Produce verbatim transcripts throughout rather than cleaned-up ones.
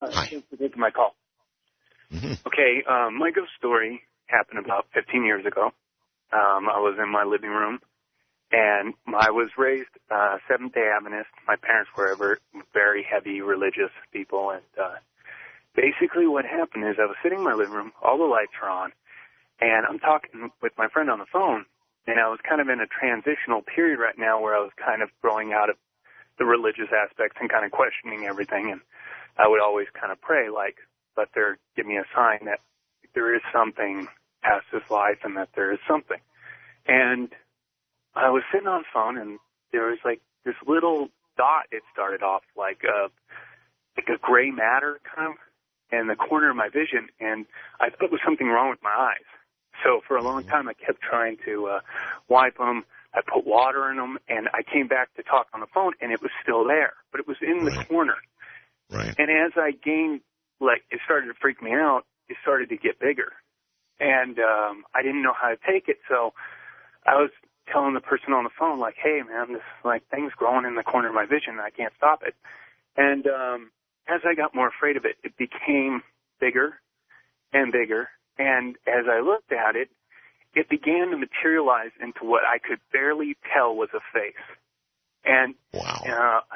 Uh, Hi. Thanks for taking my call. Mm-hmm. Okay, um, my ghost story happened about fifteen years ago. Um, I was in my living room, and I was raised uh, Seventh-day Adventist. My parents were ever very heavy religious people, and uh, basically what happened is I was sitting in my living room, all the lights are on, and I'm talking with my friend on the phone, and I was kind of in a transitional period right now where I was kind of growing out of the religious aspects and kind of questioning everything, and I would always kind of pray, like, let there give me a sign that there is something past this life and that there is something. And I was sitting on the phone, and there was, like, this little dot. It started off like a, like a gray matter kind of in the corner of my vision, and I thought there was something wrong with my eyes. So for a long time, I kept trying to uh, wipe them. I put water in them, and I came back to talk on the phone, and it was still there, but it was in the Right. corner. Right. And as I gained, like, it started to freak me out, it started to get bigger. And um, I didn't know how to take it, so I was telling the person on the phone, like, hey, man, this, like, thing's growing in the corner of my vision, and I can't stop it. And um, as I got more afraid of it, it became bigger and bigger. And as I looked at it, it began to materialize into what I could barely tell was a face. And Wow. uh,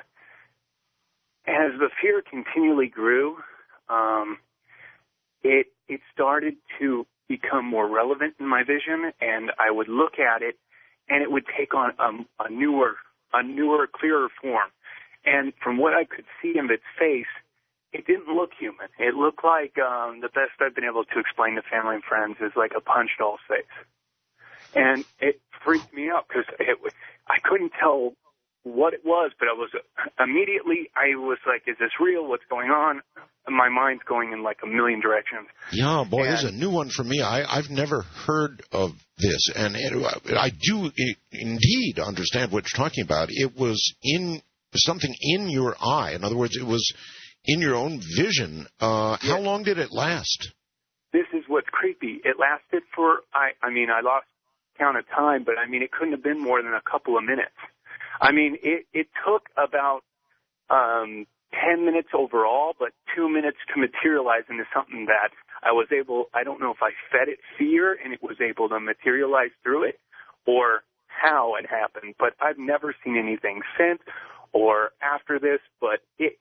as the fear continually grew, um, it it started to become more relevant in my vision, and I would look at it, and it would take on a, a newer, a newer, clearer form. And from what I could see in its face, it didn't look human. It looked like um, the best I've been able to explain to family and friends is like a punch doll's face. And it freaked me out because it was, I couldn't tell what it was, but I was immediately, I was like, is this real? What's going on? And my mind's going in like a million directions. Yeah, boy, and, this is a new one for me. I, I've never heard of this, and it, I do it, indeed understand what you're talking about. It was in something in your eye. In other words, it was in your own vision. Uh, yes. How long did it last? This is what's creepy. It lasted for, I, I mean, I lost count of time, but I mean, it couldn't have been more than a couple of minutes. I mean, it, it took about um, ten minutes overall, but two minutes to materialize into something that I was able, I don't know if I fed it fear and it was able to materialize through it or how it happened, but I've never seen anything since or after this, but it,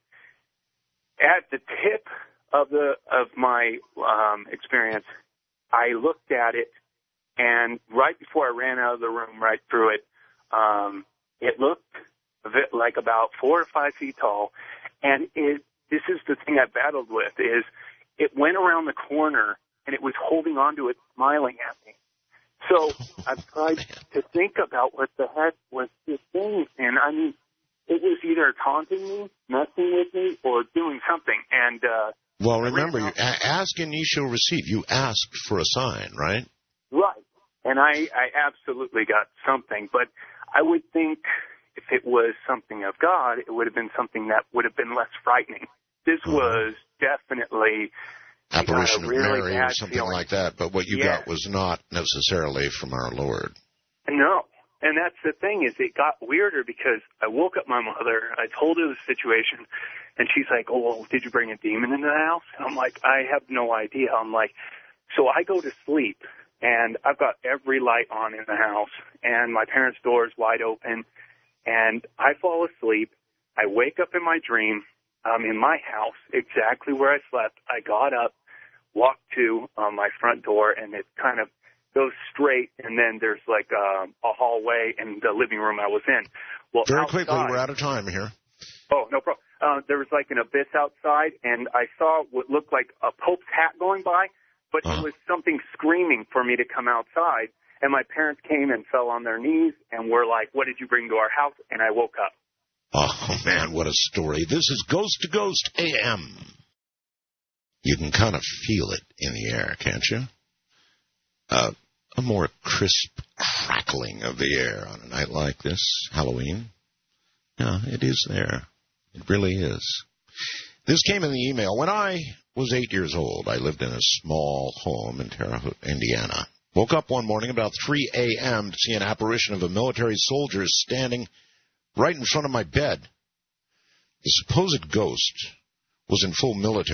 at the tip of the, of my um, experience, I looked at it, and right before I ran out of the room, right through it, um, it looked a bit like about four or five feet tall, and it, this is the thing I battled with, is it went around the corner, and it was holding on to it, smiling at me. So I tried to think about what the heck was this thing, and I mean, it was either taunting me, messing with me, or doing something, and... Uh, well, remember, you a- ask and ye shall receive. You asked for a sign, right? Right. And I, I absolutely got something, but I would think if it was something of God, it would have been something that would have been less frightening. This uh-huh. was definitely apparition of really Mary or something feeling. like that, but what you yeah. got was not necessarily from our Lord. No. And that's the thing, is it got weirder because I woke up my mother, I told her the situation, and she's like, oh, well, did you bring a demon into the house? And I'm like, I have no idea. I'm like, so I go to sleep, and I've got every light on in the house, and my parents' door is wide open, and I fall asleep. I wake up in my dream. I'm in my house, exactly where I slept. I got up, walked to um, my front door, and it kind of goes straight, and then there's like a, a hallway in the living room I was in. Well, Very outside, quickly, we're out of time here. Oh, no problem. Uh, there was like an abyss outside, and I saw what looked like a Pope's hat going by, but uh-huh. it was something screaming for me to come outside. And my parents came and fell on their knees and were like, what did you bring to our house? And I woke up. Oh, man, what a story. This is Ghost to Ghost A M. You can kind of feel it in the air, can't you? Uh, a more crisp crackling of the air on a night like this, Halloween. Yeah, it is there. It really is. This came in the email. When I was eight years old, I lived in a small home in Terre Haute, Indiana. Woke up one morning about three a.m. to see an apparition of a military soldier standing right in front of my bed. The supposed ghost was in full military